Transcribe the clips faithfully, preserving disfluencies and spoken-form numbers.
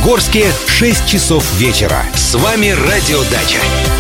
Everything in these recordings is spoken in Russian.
Магнитогорске шесть часов вечера. С вами Радио Дача.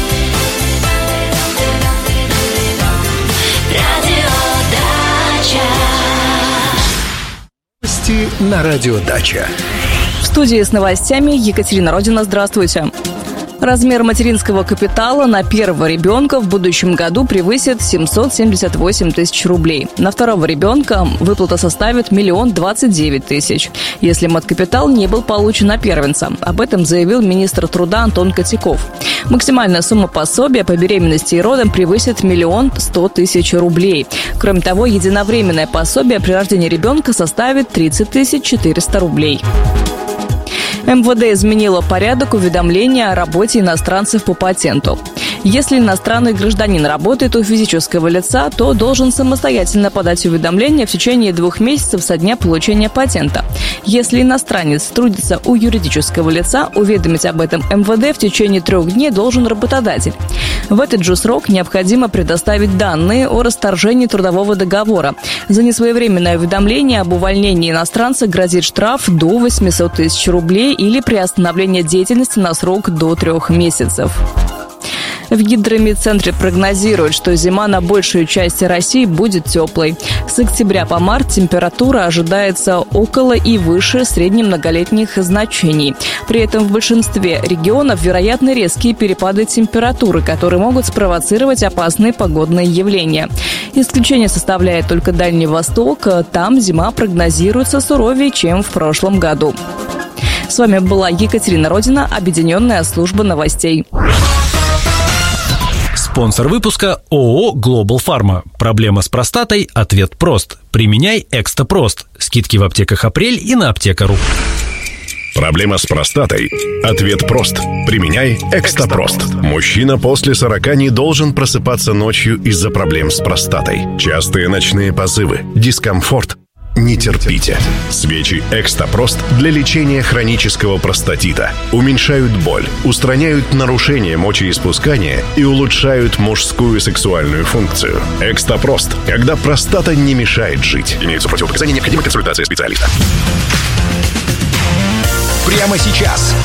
Новости на Радио Дача. В студии с новостями Екатерина Родина. Здравствуйте. Размер материнского капитала на первого ребенка в будущем году превысит семьсот семьдесят восемь тысяч рублей. На второго ребенка выплата составит миллион двадцать девять тысяч, если маткапитал не был получен на первенца. Об этом заявил министр труда Антон Котяков. Максимальная сумма пособия по беременности и родам превысит миллион сто тысяч рублей. Кроме того, единовременное пособие при рождении ребенка составит тридцать тысяч четыреста рублей. эм вэ дэ изменило порядок уведомления о работе иностранцев по патенту. Если иностранный гражданин работает у физического лица, то должен самостоятельно подать уведомление в течение двух месяцев со дня получения патента. Если иностранец трудится у юридического лица, уведомить об этом эм вэ дэ в течение трех дней должен работодатель. В этот же срок необходимо предоставить данные о расторжении трудового договора. За несвоевременное уведомление об увольнении иностранца грозит штраф до восемьсот тысяч рублей или приостановление деятельности на срок до трех месяцев. В Гидромедцентре прогнозируют, что зима на большей части России будет теплой. С октября по март температура ожидается около и выше среднемноголетних значений. При этом в большинстве регионов вероятны резкие перепады температуры, которые могут спровоцировать опасные погодные явления. Исключение составляет только Дальний Восток. Там зима прогнозируется суровее, чем в прошлом году. С вами была Екатерина Родина, Объединенная служба новостей. Спонсор выпуска ООО «Глобал Фарма». Проблема с простатой? Ответ прост. Применяй Экстапрост. Скидки в аптеках «Апрель» и на аптека.ру. Проблема с простатой? Ответ прост. Применяй Экстапрост. Мужчина после сорока не должен просыпаться ночью из-за проблем с простатой. Частые ночные позывы, дискомфорт. Не терпите. Свечи Экстапрост для лечения хронического простатита уменьшают боль, устраняют нарушения мочеиспускания и улучшают мужскую сексуальную функцию. Экстапрост, когда простата не мешает жить. Имеются противопоказания, необходима консультация специалиста. Прямо сейчас